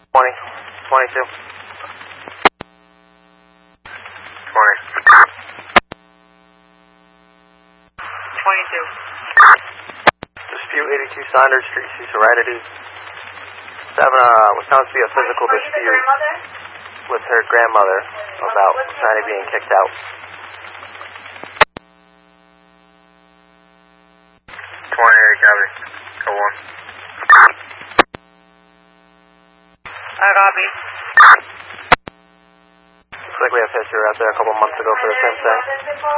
20, 22. 20. 22. Dispute 82 Saunders Street, C. Serenity. What sounds to be a physical dispute with her grandmother about Sonny being kicked out. 28, copy. Go on. I copy. Looks like we have history out there a couple months ago for the same thing.